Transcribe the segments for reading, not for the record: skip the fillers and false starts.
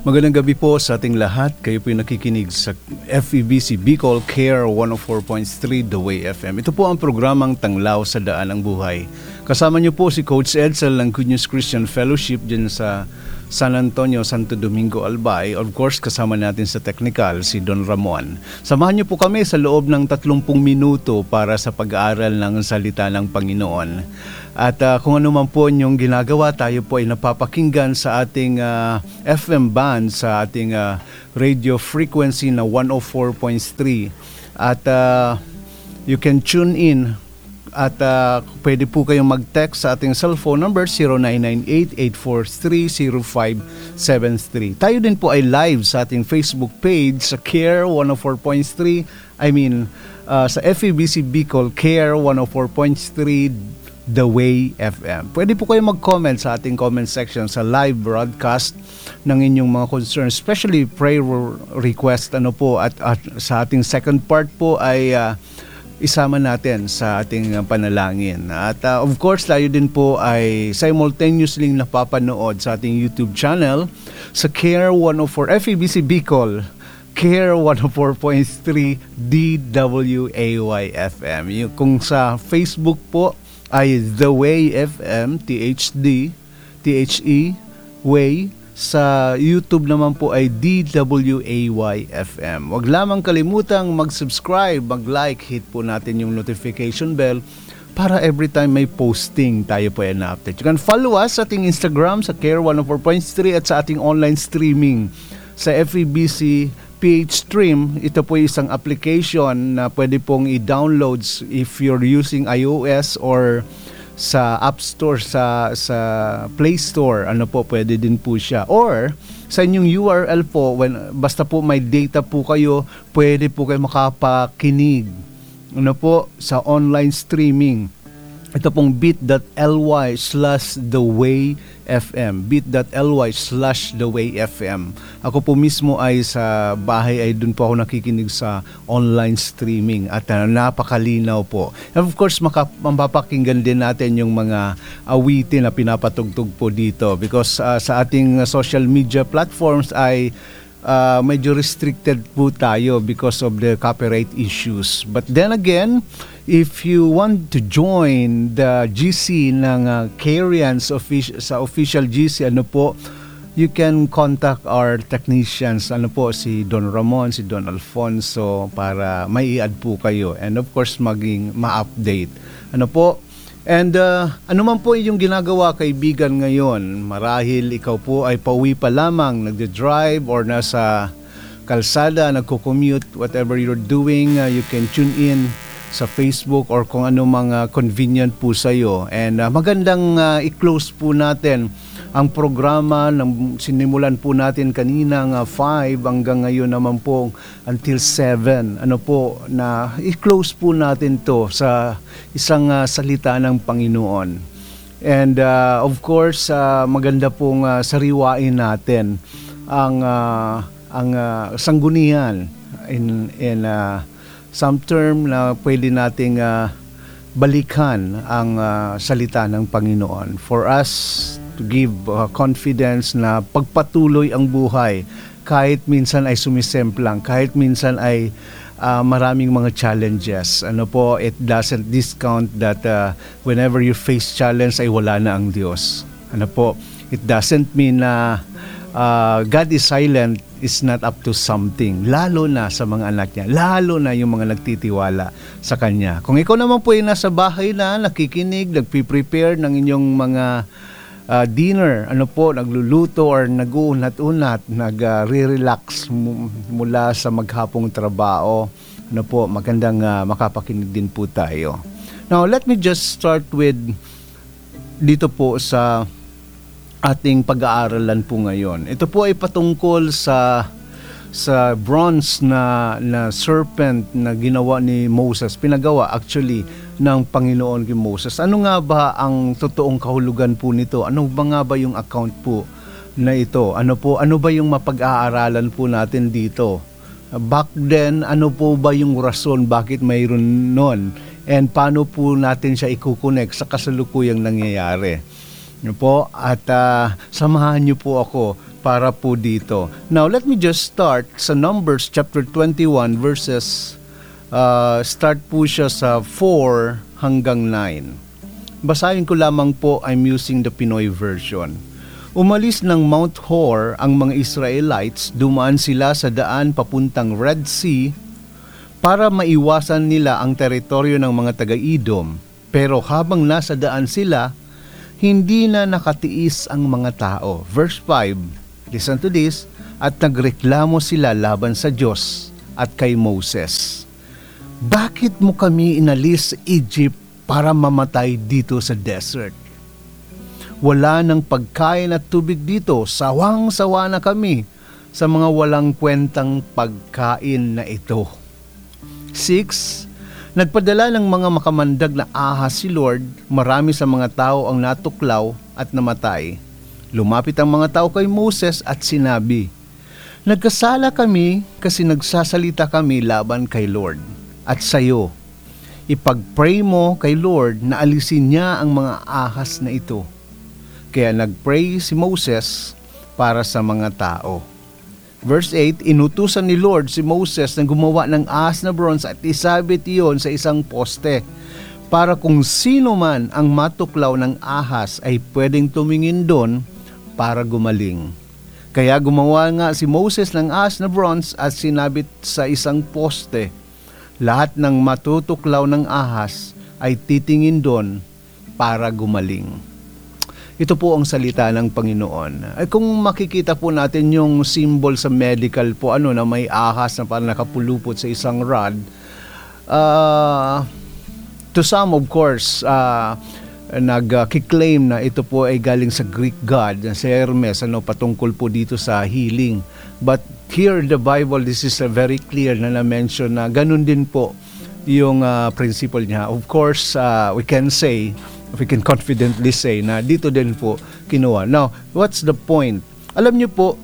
Magandang gabi po sa ating lahat. Kayo po yung nakikinig sa FEBC Bicol Care 104.3 The Way FM. Ito po ang programang Tanglaw sa Daan ng Buhay. Kasama niyo po si Coach Edsel ng Good News Christian Fellowship dyan sa San Antonio, Santo Domingo, Albay. Of course, kasama natin sa technical si Don Ramon. Samahan niyo po kami sa loob ng 30 minuto para sa pag-aaral ng salita ng Panginoon. At kung ano man po inyong ginagawa, tayo po ay napapakinggan sa ating FM band, sa ating radio frequency na 104.3. At you can tune in at pwede po kayong mag-text sa ating cellphone number 0998-843-0573. Tayo din po ay live sa ating Facebook page sa Care 104.3. Sa FEBC Bicol Care 104.3 The Way FM. Pwede po kayo mag-comment sa ating comment section sa live broadcast ng inyong mga concerns, especially prayer request at sa ating second part po ay isama natin sa ating panalangin. At of course, tayo din po ay simultaneously napapanood sa ating YouTube channel sa Care 104 FEBC Bicol Care 104.3 DWAY FM. Kung sa Facebook po ay The Way FM, THE, Way. Sa YouTube naman po ay DWAY FM. Huwag lamang kalimutang mag-subscribe, mag-like, hit po natin yung notification bell para every time may posting tayo po ay na-update. You can follow us sa ating Instagram sa Care 104.3 at sa ating online streaming sa FEBC PH Stream. Ito po isang application na pwede pong i-download if you're using iOS or sa App Store, sa Play Store. Pwede din po siya. Or sa inyong URL po, basta po may data po kayo, pwede po kayo makapakinig sa online streaming. Ito pong bit.ly/thewayfm, bit.ly/thewayfm. Ako po mismo ay sa bahay ay dun po ako nakikinig sa online streaming at napakalinaw po. And of course, mapapakinggan din natin yung mga awitin na pinapatugtog po dito because sa ating social media platforms ay medyo restricted po tayo because of the copyright issues. But then again, if you want to join the GC ng Carians sa official GC, you can contact our technicians, si Don Ramon, si Don Alfonso, para may i-add po kayo. And of course, maging ma-update. And ano man po yung ginagawa kaibigan ngayon, marahil ikaw po ay pauwi pa lamang, nagde-drive or nasa kalsada, nagko-commute, whatever you're doing, you can tune in sa Facebook or kung ano mga convenient po sa iyo. And magandang i-close po natin ang programa ng sinimulan po natin kanina 5 hanggang ngayon naman po until 7. Na i-close po natin to sa isang salita ng Panginoon. And of course, maganda pong sariwain natin ang sanggunian in some term na pwede nating balikan ang salita ng Panginoon for us to give confidence na pagpatuloy ang buhay kahit minsan ay sumisemplang, kahit minsan ay maraming mga challenges. It doesn't discount that whenever you face challenge ay wala na ang Diyos. It doesn't mean na God is silent, is not up to something, lalo na sa mga anak niya, lalo na yung mga nagtitiwala sa Kanya. Kung ikaw naman po ay nasa bahay na, nakikinig, nagpe-prepare ng inyong mga dinner, nagluluto or nag-uunat-unat, nag-re-relax mula sa maghapong trabaho, magandang makapakinig din po tayo. Now, let me just start with dito po sa ating pag-aaralan po ngayon. Ito po ay patungkol sa bronze na serpent na ginawa ni Moses. Pinagawa actually ng Panginoon kay Moses. Ano nga ba ang totoong kahulugan po nito? Ano ba nga ba yung account po na ito? Ano ba yung mapag-aaralan po natin dito? Back then, ano po ba yung rason bakit mayroon nun? And paano po natin siya i-connect sa kasalukuyang nangyayari? At samahan niyo po ako para po dito. Now, let me just start sa Numbers chapter 21 verses, start po siya sa 4 hanggang 9. Basahin ko lamang po, I'm using the Pinoy version. Umalis ng Mount Hor ang mga Israelites, dumaan sila sa daan papuntang Red Sea para maiwasan nila ang teritoryo ng mga taga-Edom. Pero habang nasa daan sila, hindi na nakatiis ang mga tao. Verse 5, listen to this, at nagreklamo sila laban sa Diyos at kay Moses. Bakit mo kami inalis sa Egypt para mamatay dito sa desert? Wala ng pagkain at tubig dito, sawang-sawa na kami sa mga walang kwentang pagkain na ito. 6. Nagpadala ng mga makamandag na ahas si Lord, marami sa mga tao ang natuklaw at namatay. Lumapit ang mga tao kay Moses at sinabi, nagkasala kami kasi nagsasalita kami laban kay Lord at sayo. Ipag-pray mo kay Lord na alisin niya ang mga ahas na ito. Kaya nag-pray si Moses para sa mga tao. Verse 8, inutusan ni Lord si Moses na gumawa ng ahas na bronze at isabit iyon sa isang poste para kung sino man ang matuklaw ng ahas ay pwedeng tumingin doon para gumaling. Kaya gumawa nga si Moses ng ahas na bronze at sinabit sa isang poste. Lahat ng matutuklaw ng ahas ay titingin doon para gumaling. Ito po ang salita ng Panginoon. Ay kung makikita po natin yung symbol sa medical po, na may ahas na parang nakapulupot sa isang rod. To some, of course, nag-claim na ito po ay galing sa Greek god, sa Hermes, patungkol po dito sa healing. But here in the Bible, this is very clear na na-mention na ganun din po yung principle niya. Of course, we can confidently say na dito din po kinuha. Now, what's the point? Alam niyo po,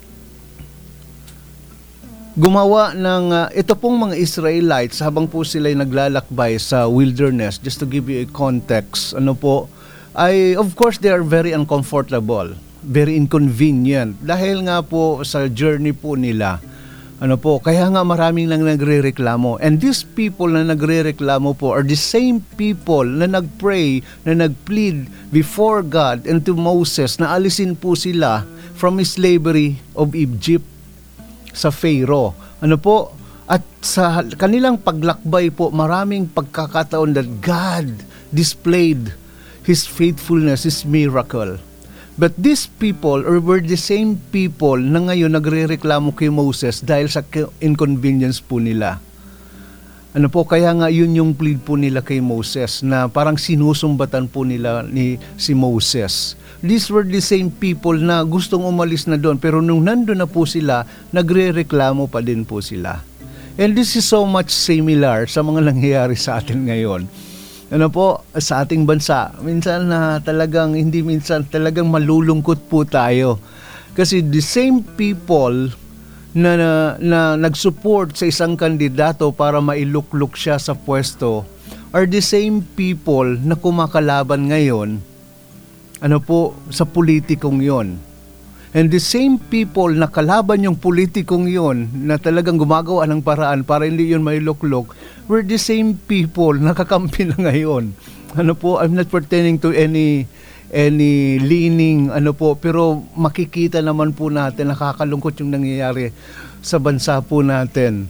gumawa ng, ito pong mga Israelites habang po sila naglalakbay sa wilderness, just to give you a context, of course they are very uncomfortable, very inconvenient. Dahil nga po sa journey po nila, kaya nga maraming nang nagrereklamo. And these people na nagrereklamo po are the same people na nagpray, na nagplead before God and to Moses na alisin po sila from slavery of Egypt sa Pharaoh. At sa kanilang paglakbay po, maraming pagkakataon that God displayed His faithfulness, His miracle. But these people were the same people na ngayon nagrereklamo kay Moses dahil sa inconvenience po nila. Kaya nga yun yung plead po nila kay Moses na parang sinusumbatan po nila si Moses. These were the same people na gustong umalis na doon, pero nung nandun na po sila, nagrereklamo pa din po sila. And this is so much similar sa mga nangyayari sa atin ngayon. Sa ating bansa, minsan talagang malulungkot po tayo. Kasi the same people na nag-support sa isang kandidato para mailuklok siya sa pwesto are the same people na kumakalaban ngayon sa politikong yon. And the same people na kalaban yung politikong yon na talagang gumagawa ng paraan para hindi yun mailuklok were the same people na kakampi na ngayon. I'm not pertaining to any leaning, pero makikita naman po natin, nakakalungkot yung nangyayari sa bansa po natin.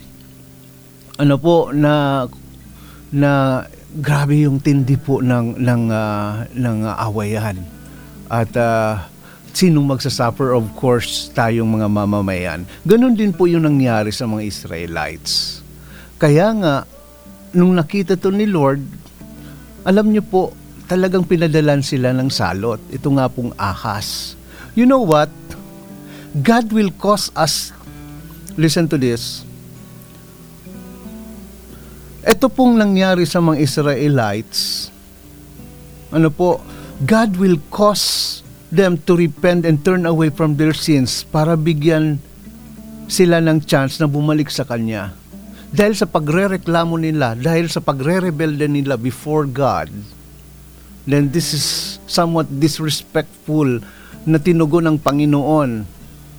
Na grabe yung tindi po ng awayan. At sinong magsasuffer? Of course, tayong mga mamamayan. Ganon din po yung nangyari sa mga Israelites. Kaya nga, nung nakita to ni Lord, alam niyo po, talagang pinadalan sila ng salot. Ito nga pong ahas. You know what? God will cause us, listen to this, ito pong nangyari sa mga Israelites, God will cause them to repent and turn away from their sins para bigyan sila ng chance na bumalik sa Kanya. Dahil sa pagrereklamo nila, dahil sa pagre-rebelde nila before God, then this is somewhat disrespectful na tinugon ng Panginoon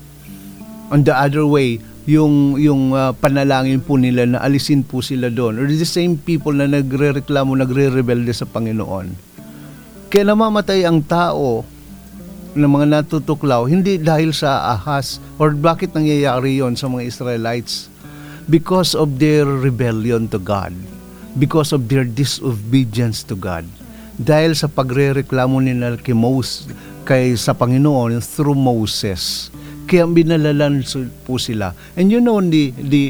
On the other way, yung panalangin po nila na alisin po sila doon. Or the same people na nagrereklamo, nagre-rebelde sa Panginoon. Kaya namamatay ang tao ng mga natutuklaw, hindi dahil sa ahas, or bakit nangyayari yon sa mga Israelites? Because of their rebellion to God. Because of their disobedience to God. Dahil sa pagrereklamo nila kay sa Panginoon through Moses. Kaya binalalan po sila. And you know the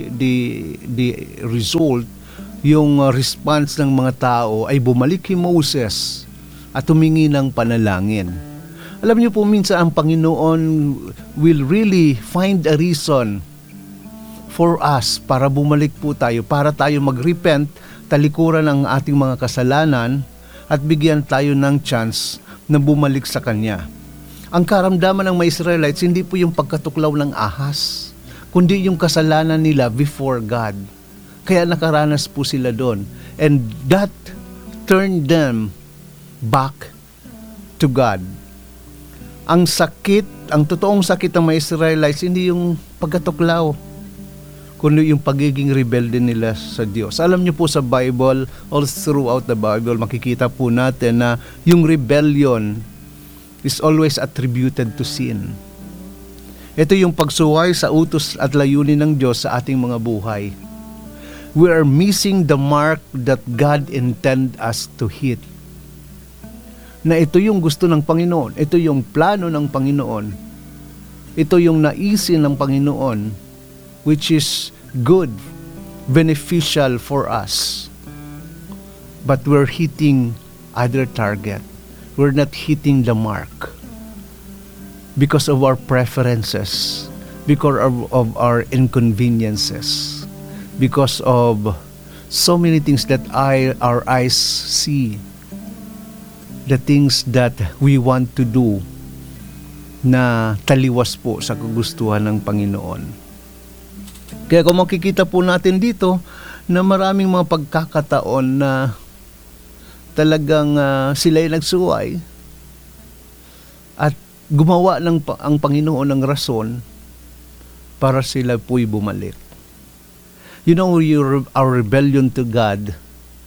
result, yung response ng mga tao ay bumalik kay Moses at humingi ng panalangin. Alam niyo po, minsan ang Panginoon will really find a reason for us para bumalik po tayo, para tayo mag-repent, talikuran ang ating mga kasalanan at bigyan tayo ng chance na bumalik sa Kanya. Ang karamdaman ng mga Israelites, hindi po yung pagkatuklaw ng ahas, kundi yung kasalanan nila before God. Kaya nakaranas po sila doon. And that turned them back to God. Ang sakit, ang totoong sakit ng mga Israelites, hindi yung pagkatuklaw, kundi yung pagiging rebelde nila sa Diyos. Alam niyo po sa Bible, all throughout the Bible, makikita po natin na yung rebellion is always attributed to sin. Ito yung pagsuway sa utos at layunin ng Diyos sa ating mga buhay. We are missing the mark that God intend us to hit. Na ito yung gusto ng Panginoon. Ito yung plano ng Panginoon. Ito yung naisin ng Panginoon, which is good, beneficial for us. But we're hitting other target. We're not hitting the mark because of our preferences, because of our inconveniences, because of so many things that our eyes see, the things that we want to do na taliwas po sa kagustuhan ng Panginoon. Kaya kung makikita po natin dito na maraming mga pagkakataon na talagang sila ay nagsuway at gumawa ang Panginoon ng rason para sila po'y bumalik. You know, our rebellion to God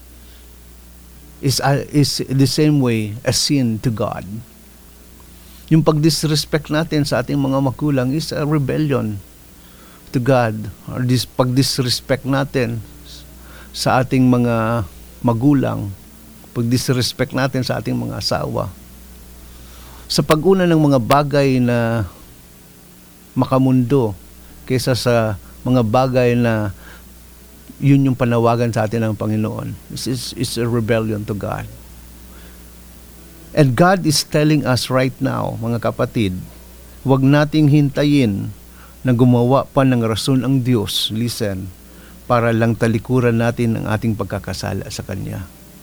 is the same way as sin to God. Yung pag-disrespect natin sa ating mga magulang is a rebellion to God. Or pag-disrespect natin sa ating mga magulang, pag-disrespect natin sa ating mga asawa, sa pag-una ng mga bagay na makamundo kaysa sa mga bagay na yun yung panawagan sa atin ng Panginoon. This is a rebellion to God. And God is telling us right now, mga kapatid, huwag nating hintayin na gumawa pa ng rason ang Diyos, listen, para lang talikuran natin ang ating pagkakasala sa Kanya.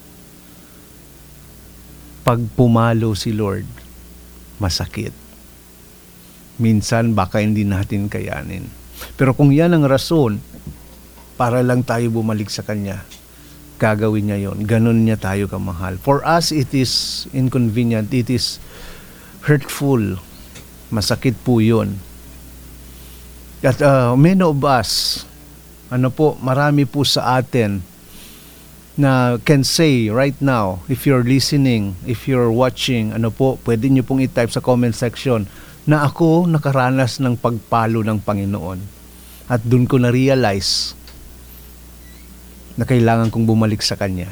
Pag pumalo si Lord, masakit. Minsan baka hindi natin kayanin. Pero kung yan ang rason para lang tayo bumalik sa Kanya, gagawin niya yon. Ganon niya tayo kamahal. For us, it is inconvenient. It is hurtful. Masakit po yun. At many of us, marami po sa atin na can say right now, if you're listening, if you're watching, pwede nyo pong i-type sa comment section na ako nakaranas ng pagpalo ng Panginoon. At dun ko na-realize na kailangan kong bumalik sa Kanya.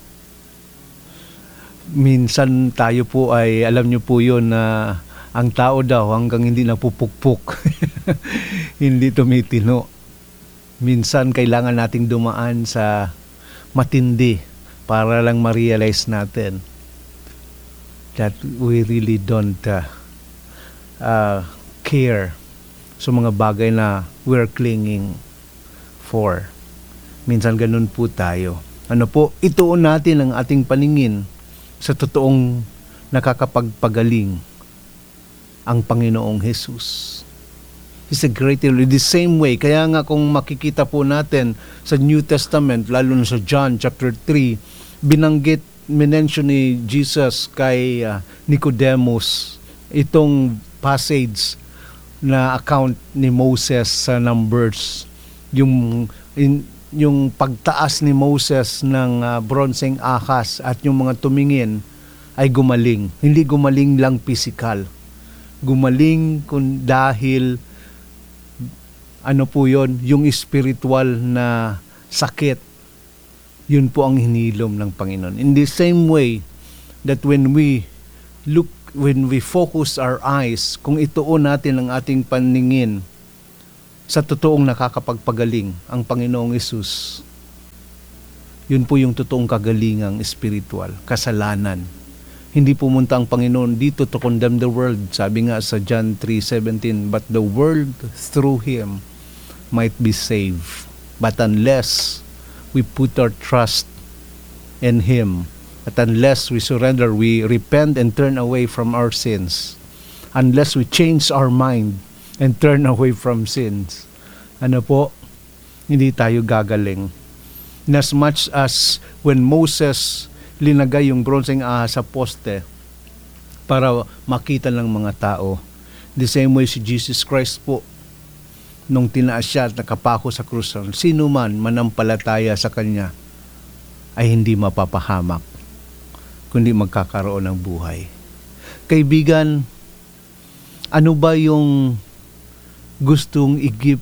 Minsan tayo po ay, alam nyo po yun na ang tao daw hanggang hindi napupukpuk, hindi tumitino. Minsan kailangan nating dumaan sa matindi para lang ma-realize natin that we really don't care sa mga bagay na we're clinging for. Minsan ganun po tayo. Ituon natin ang ating paningin sa totoong nakakapagpagaling, ang Panginoong Jesus. He's a great healer. The same way, kaya nga kung makikita po natin sa New Testament, lalo na sa John chapter 3, minention ni Jesus kay Nicodemus itong passage na account ni Moses sa Numbers, yung yung pagtaas ni Moses ng bronseng ahas at yung mga tumingin ay gumaling. Hindi gumaling lang physical. Gumaling dahil ano po yon, yung spiritual na sakit, yun po ang hinilom ng Panginoon. In the same way that when we focus our eyes, kung ituon natin ang ating paningin sa totoong nakakapagpagaling, ang Panginoong Hesus, yun po yung totoong kagalingang spiritual, kasalanan. Hindi pumunta ang Panginoon dito to condemn the world. Sabi nga sa John 3:17, but the world through Him might be saved. But unless we put our trust in Him, at unless we surrender, we repent and turn away from our sins, unless we change our mind and turn away from sins, ano po, hindi tayo gagaling. As much as when Moses linagay yung bronseng ahas sa poste para makita ng mga tao, the same way si Jesus Christ po, nung tinaas siya at nakapako sa krus, sino man manampalataya sa Kanya ay hindi mapapahamak, kundi magkakaroon ng buhay. Kaibigan, ano ba yung gustong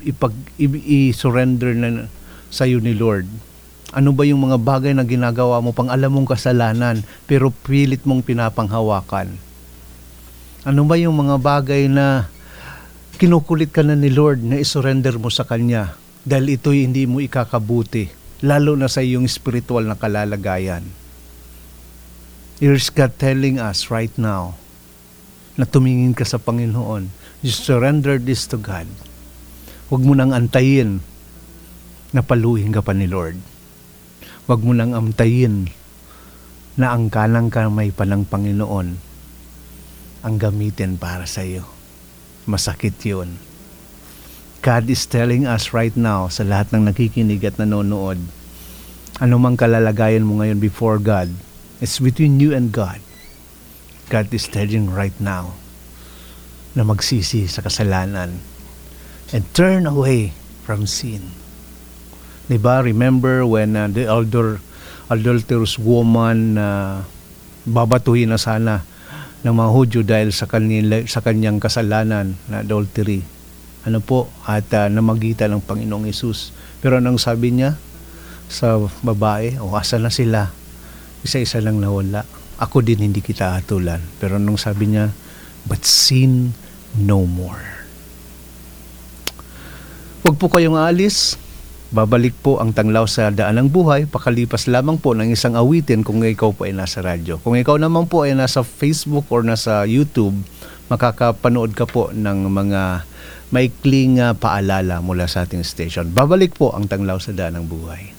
i-surrender na sa iyo ni Lord? Ano ba yung mga bagay na ginagawa mo pang alam mong kasalanan pero pilit mong pinapanghawakan? Ano ba yung mga bagay na kinukulit ka na ni Lord na isurrender mo sa Kanya dahil ito'y hindi mo ikakabuti, lalo na sa iyong spiritual na kalalagayan? Here's God telling us right now na tumingin ka sa Panginoon. You surrender this to God. Huwag mo nang antayin na paluhin ka pa ni Lord. Huwag mo nang antayin na ang kanang kamay pa ng Panginoon ang gamitin para sa iyo. Masakit yun. God is telling us right now sa lahat ng nakikinig at nanonood, anumang kalalagayan mo ngayon before God, it's between you and God. God is telling right now na magsisi sa kasalanan and turn away from sin. Diba? Remember when the adulterous woman babatuhin na sana ng mga Hudyo dahil sa kanyang kasalanan na adultery. Ano po? At namagitan ng Panginoong Hesus. Pero anong sabi niya sa babae? Asa na sila? Isa-isa lang nawala. Ako din hindi kita hatulan. Pero anong sabi niya? But sin no more. Huwag po kayong aalis. Babalik po ang Tanglaw sa Daan ng Buhay, pakalipas lamang po ng isang awitin kung ikaw po ay nasa radyo. Kung ikaw naman po ay nasa Facebook or nasa YouTube, makakapanood ka po ng mga maikling paalala mula sa ating station. Babalik po ang Tanglaw sa Daan ng Buhay.